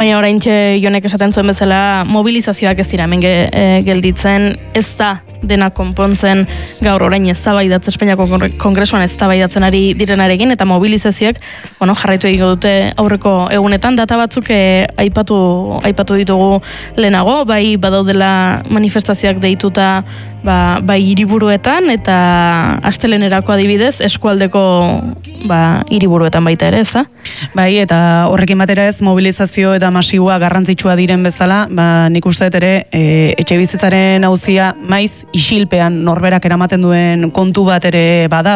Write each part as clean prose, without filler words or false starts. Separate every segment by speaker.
Speaker 1: Baina oraintxe Jonek esaten zuen bezala, mobilizazioak ez dira hemen gelditzen, ez da dena konpontzen gaur orain eztabaidatzen Espainiako Kongresuan eztabaidatzen ari direnarekin, eta mobilizazioak jarraitu egingo dute aurreko egunetan. Data batzuk aipatu ditugu lehenago, bai badaudela manifestazioak deituta bai hiriburuetan, eta astelenerako adibidez eskualdeko hiriburuetan baita ere, ez da?
Speaker 2: Bai, eta horrekin batera ez, mobilizazio eta masiboa garrantzitsua diren bezala, nik uste dut ere, etxebizitzaren auzia maiz isilpean norberak eramaten duen kontu bat ere bada,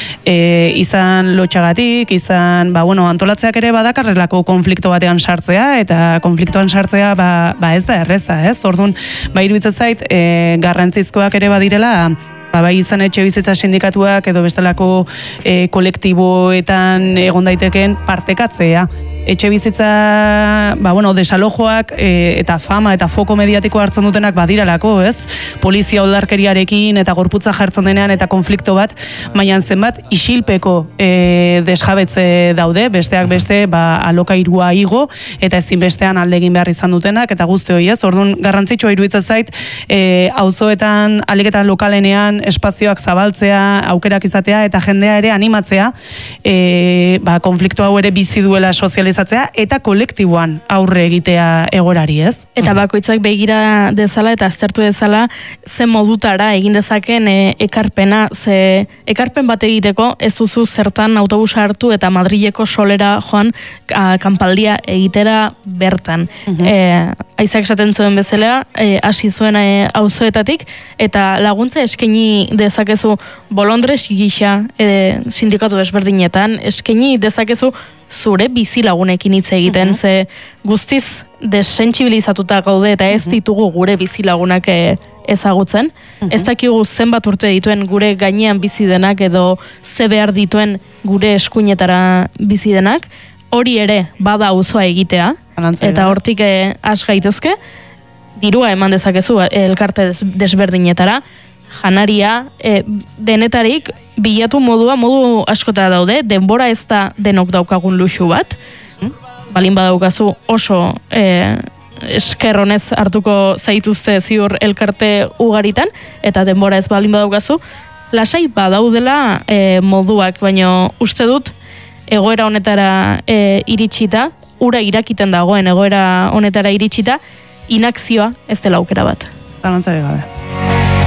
Speaker 2: izan lotxagatik, izan, antolatzeak ere badakarrelako konflikto batean sartzea, eta konfliktoan sartzea, ez da erreza, ez? Orduan, iruditzen zait, garrantzizkoak ere badirela, bai izan etxebizitza sindikatuak edo bestelako kolektiboetan egon daiteken partekatzea. Etxebizitza, desalojoak eta fama eta foko mediatiko hartzen dutenak badiralako, ez? Polizia oldarkeriarekin eta gorputza jartzen denean eta konflikto bat, baina zenbat isilpeko desjabetze daude, besteak beste alokairua igo eta ezin bestean alde egin behar izan dutenak, eta guzti hori, ez? Orduan garrantzitsua iruditzen zait, auzoetan, aliketan lokalenean espazioak zabaltzea, aukerak izatea eta jendea ere animatzea, konflikto hau ere bizi duela sozializatzea eta kolektiboan aurre egitea egorari, ez?
Speaker 1: Eta bakoitzak begira dezala eta aztertu dezala ze modutara egin dezaken ekarpena, ze ekarpen bat egiteko ez duzu zertan autobusa hartu eta Madrileko solera joan kanpaldia egitera bertan. Aizak esaten zuen bezala, hasi zuen auzoetatik, eta laguntza eskaini dezakezu bolondres gisa sindikatu desberdinetan, eskaini dezakezu zure bizilagunekin hitz egiten, ze guztiz desentsibilizatuta gaude eta ez ditugu gure bizilagunak ezagutzen. Ez dakigu zenbat urte dituen gure gainean bizi denak edo ze behar dituen gure eskuinetara bizi denak. Hori ere bada auzoa egitea, eta hortik has gaitezke, dirua eman dezakezu elkarte desberdinetara, janaria, denetarik bilatu modu askota daude, denbora ez da denok daukagun luxu bat, balin badaukazu oso esker honez hartuko zaituzte ziur elkarte ugaritan, eta denbora ez balin badaukazu, lasai badaudela moduak, baina uste dut egoera honetara iritsita, ura irakiten dagoen egoera honetara iritsita, inakzioa ez dela aukera bat.
Speaker 2: Zalantzari gabe.